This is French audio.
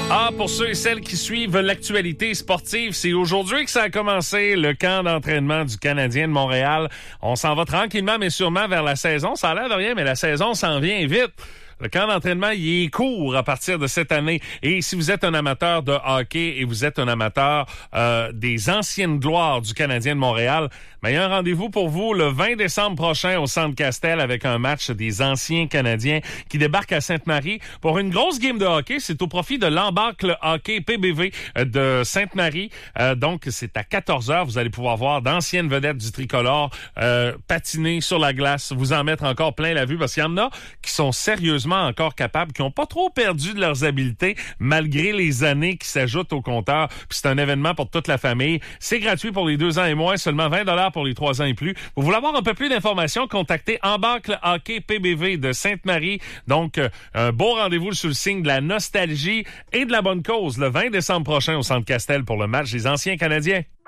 Ah, pour ceux et celles qui suivent l'actualité sportive, c'est aujourd'hui que ça a commencé, le camp d'entraînement du Canadien de Montréal. On s'en va tranquillement, mais sûrement vers la saison. Ça a l'air de rien, mais la saison s'en vient vite. Le camp d'entraînement, il est court à partir de cette année. Et si vous êtes un amateur de hockey et vous êtes un amateur des anciennes gloires du Canadien de Montréal, ben, il y a un rendez-vous pour vous le 20 décembre prochain au Centre Castel avec un match des anciens Canadiens qui débarquent à Sainte-Marie pour une grosse game de hockey. C'est au profit de l'Embarque Hockey PBV de Sainte-Marie. Donc, c'est à 14h. Vous allez pouvoir voir d'anciennes vedettes du tricolore patiner sur la glace, vous en mettre encore plein la vue parce qu'il y en a qui sont sérieusement encore capables, qui n'ont pas trop perdu de leurs habiletés malgré les années qui s'ajoutent au compteur. Puis c'est un événement pour toute la famille. C'est gratuit pour les 2 ans et moins, seulement 20$ pour les 3 ans et plus. Vous voulez avoir un peu plus d'informations, contactez Embarque Hockey PBV de Sainte-Marie. Donc, un beau rendez-vous sur le signe de la nostalgie et de la bonne cause le 20 décembre prochain au Centre Castel pour le match des anciens Canadiens.